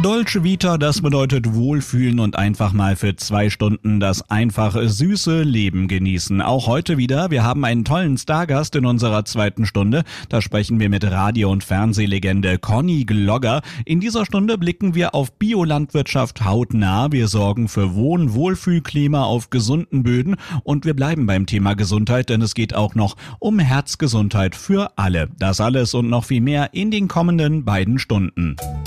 Dolce Vita, das bedeutet Wohlfühlen und einfach mal für 2 Stunden das einfach süße Leben genießen. Auch heute wieder. Wir haben einen tollen Stargast in unserer 2. Stunde. Da sprechen wir mit Radio- und Fernsehlegende Conny Glogger. In dieser Stunde blicken wir auf Biolandwirtschaft hautnah. Wir sorgen für Wohlfühlklima auf gesunden Böden und wir bleiben beim Thema Gesundheit, denn es geht auch noch um Herzgesundheit für alle. Das alles und noch viel mehr in den kommenden beiden Stunden.